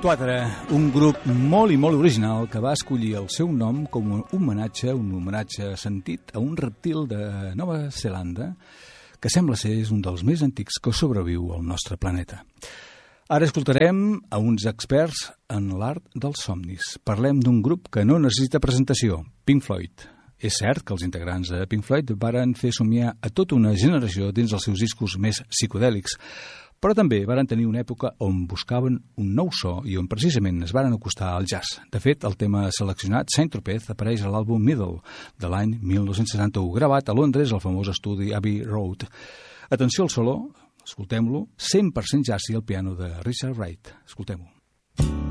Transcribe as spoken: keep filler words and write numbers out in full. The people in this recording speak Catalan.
quatre, un grup molt i molt original que va escollir el seu nom com un homenatge, un homenatge sentit a un reptil de Nova Zelanda que sembla ser un dels més antics que sobreviu al nostre planeta. Ara escoltarem a uns experts en l'art dels somnis. Parlem d'un grup que no necessita presentació, Pink Floyd. És cert que els integrants de Pink Floyd varen fer somiar a tota una generació dins els seus discos més psicodèlics, però també varen tenir una època on buscaven un nou so i on precisament es varen acostar al jazz. De fet, el tema seleccionat, Saint-Tropez, apareix a l'àlbum Middle, de l'any mil nou-cents setanta-u, gravat a Londres al famós estudi Abbey Road. Atenció al solo, escoltem-lo, cent per cent jazz i el piano de Richard Wright. Escoltem-ho.